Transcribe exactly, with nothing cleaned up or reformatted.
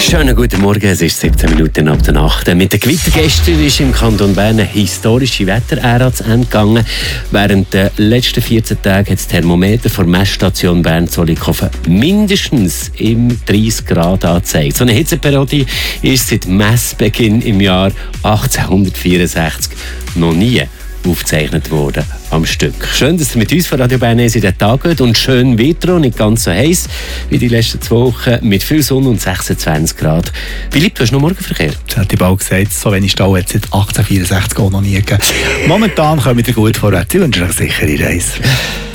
Schönen guten Morgen, es ist siebzehn Minuten ab der Nacht. Mit den Gewitter gestern ist im Kanton Bern eine historische Wetterära zu Ende gegangen. Während der letzten vierzehn Tage hat das Thermometer von der Messstation Bern Zollikofen mindestens im dreißig Grad angezeigt. So eine Hitzeperiode ist seit Messbeginn im Jahr achtzehnhundertvierundsechzig noch nie aufgezeichnet worden am Stück. Schön, dass ihr mit uns von Radio Bern in den Tag geht und schön Wetter und nicht ganz so heiß wie die letzten zwei Wochen mit viel Sonne und sechsundzwanzig Grad. Philipp, du hast noch Morgenverkehr? Das hat die bald gesagt, so wenig Stau hat es seit achtzehnhundertvierundsechzig auch noch nie gegeben. Momentan kommen wir gut vorwärts. Ich wünsche euch eine sichere Reise.